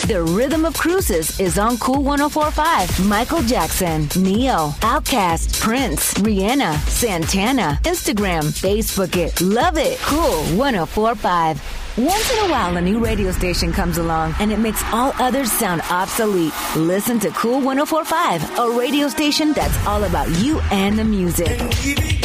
The Rhythm of Cruises is on Cool 104.5. Michael Jackson, Neo, Outkast, Prince, Rihanna, Santana. Instagram, Facebook it. Love it. Cool 104.5. Once in a while, a new radio station comes along and it makes all others sound obsolete. Listen to Cool 104.5, a radio station that's all about you and the music.